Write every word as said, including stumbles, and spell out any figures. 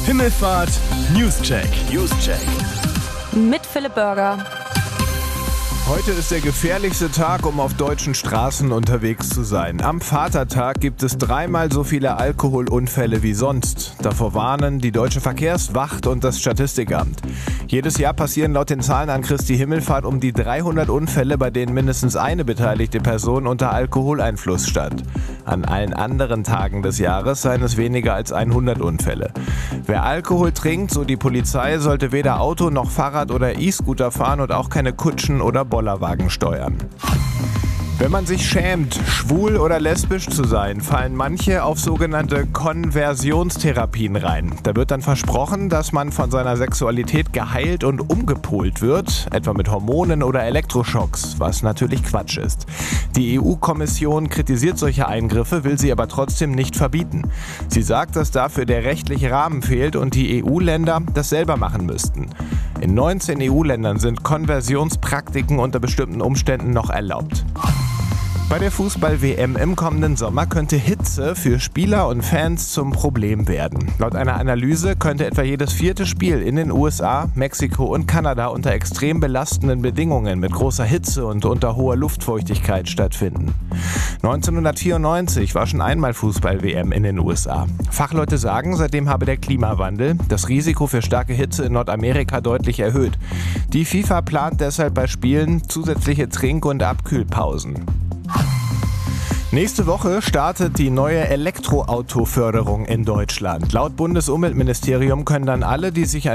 Himmelfahrt Newscheck. Newscheck. Mit Philipp Burger. Heute ist der gefährlichste Tag, um auf deutschen Straßen unterwegs zu sein. Am Vatertag gibt es dreimal so viele Alkoholunfälle wie sonst. Davor warnen die Deutsche Verkehrswacht und das Statistikamt. Jedes Jahr passieren laut den Zahlen an Christi Himmelfahrt um die dreihundert Unfälle, bei denen mindestens eine beteiligte Person unter Alkoholeinfluss stand. An allen anderen Tagen des Jahres seien es weniger als hundert Unfälle. Wer Alkohol trinkt, so die Polizei, sollte weder Auto noch Fahrrad oder E-Scooter fahren und auch keine Kutschen oder Bollerwagen steuern. Wenn man sich schämt, schwul oder lesbisch zu sein, fallen manche auf sogenannte Konversionstherapien rein. Da wird dann versprochen, dass man von seiner Sexualität geheilt und umgepolt wird, etwa mit Hormonen oder Elektroschocks, was natürlich Quatsch ist. Die E U-Kommission kritisiert solche Eingriffe, will sie aber trotzdem nicht verbieten. Sie sagt, dass dafür der rechtliche Rahmen fehlt und die E U-Länder das selber machen müssten. In neunzehn E U-Ländern sind Konversionspraktiken unter bestimmten Umständen noch erlaubt. Bei der Fußball-W M im kommenden Sommer könnte Hitze für Spieler und Fans zum Problem werden. Laut einer Analyse könnte etwa jedes vierte Spiel in den U S A, Mexiko und Kanada unter extrem belastenden Bedingungen mit großer Hitze und unter hoher Luftfeuchtigkeit stattfinden. neunzehnhundertvierundneunzig war schon einmal Fußball-W M in den U S A. Fachleute sagen, seitdem habe der Klimawandel das Risiko für starke Hitze in Nordamerika deutlich erhöht. Die FIFA plant deshalb bei Spielen zusätzliche Trink- und Abkühlpausen. Nächste Woche startet die neue Elektroautoförderung in Deutschland. Laut Bundesumweltministerium können dann alle, die sich ein